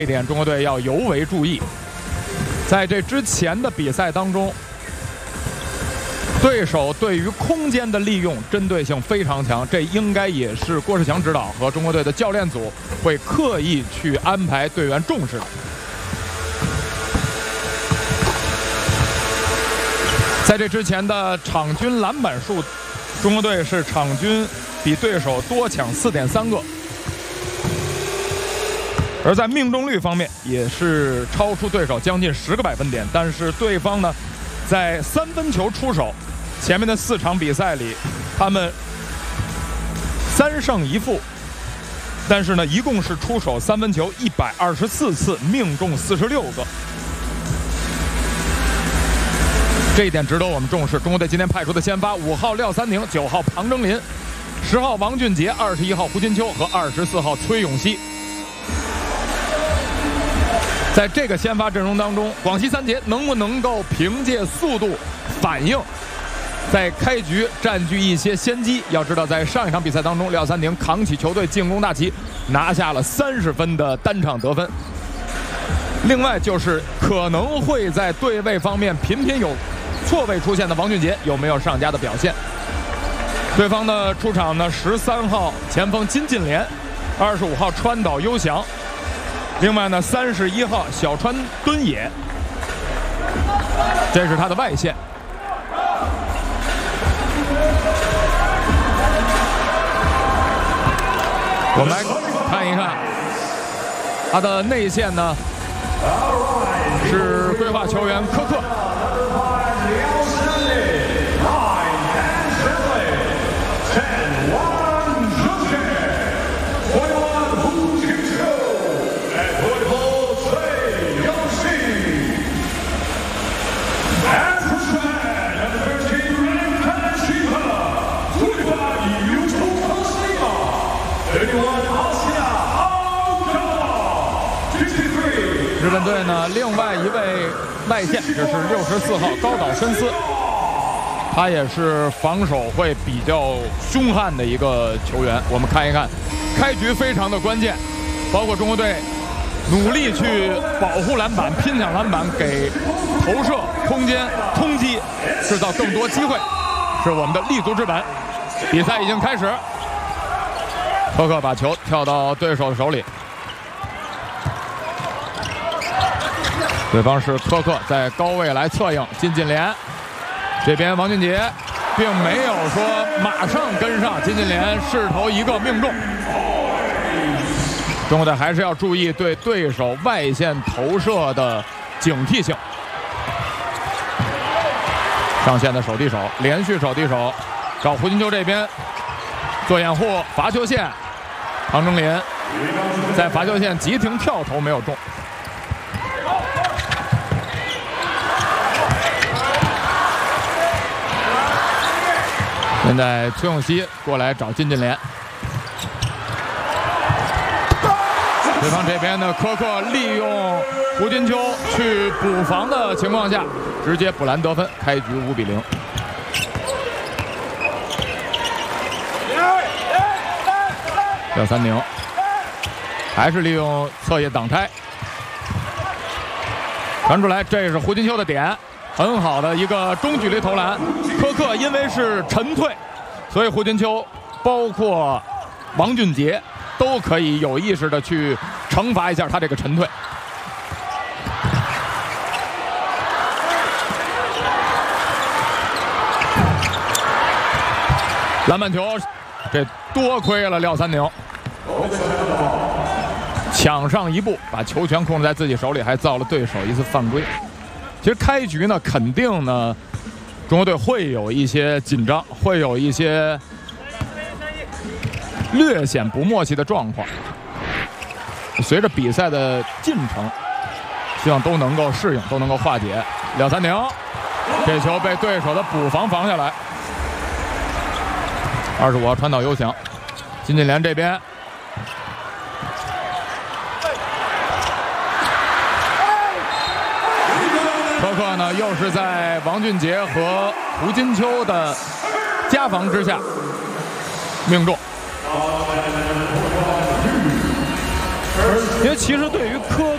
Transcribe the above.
这点中国队要尤为注意。在这之前的比赛当中，对手对于空间的利用针对性非常强，这应该也是郭士强指导和中国队的教练组会刻意去安排队员重视的。在这之前的场均篮板数，中国队是场均比对手多抢4.3个。而在命中率方面也是超出对手将近10个百分点，但是对方呢，在3分球出手，前面的4场比赛里，他们3胜1负，但是呢，一共是出手3分球124次，命中46个，这一点值得我们重视。中国队今天派出的先发5号廖三宁、9号庞征林、10号王俊杰、21号胡金秋和24号崔永熙。在这个先发阵容当中，广西三杰能不能够凭借速度反应，在开局占据一些先机？要知道，在上一场比赛当中，廖三宁扛起球队进攻大旗，拿下了30分的单场得分。另外就是可能会在对位方面频频有错位出现的王俊杰有没有上佳的表现？对方的出场呢，13号前锋金晋联，25号川岛优翔。另外呢，31号小川敦也，这是他的外线。我们来看一看他的内线呢，是规划球员科克。日本队呢，另外一位外线，这是64号高岛伸司，他也是防守会比较凶悍的一个球员。我们看一看，开局非常的关键，包括中国队努力去保护篮板、拼抢篮板，给投射空间、冲击制造更多机会，是我们的立足之本。比赛已经开始，科克把球跳到对手的手里。对方是科克在高位来策应金晋联，这边王俊杰并没有说马上跟上，金晋联势头一个命中。中国队还是要注意对对手外线投射的警惕性。上线的手递手，连续手递手，找胡金秋这边做掩护，罚球线，庞征林在罚球线急停跳投没有中。现在崔永熙过来找金晋联，对方这边的科克利用胡金秋去补防的情况下，直接补篮得分，开局5比0。廖三宁还是利用侧翼挡拆，传出来，这是胡金秋的点。很好的一个中距离投篮，科克因为是沉退，所以胡金秋包括王俊杰都可以有意识的去惩罚一下他这个沉退。篮板球，这多亏了廖三宁，抢上一步，把球权控制在自己手里，还造了对手一次犯规。其实开局呢，肯定呢，中国队会有一些紧张，会有一些略显不默契的状况。随着比赛的进程，希望都能够适应，都能够化解。廖三宁，这球被对手的补防防下来。25号川岛优翔，金晋联这边。科克呢，又是在王俊杰和胡金秋的夹防之下命中。因为其实对于科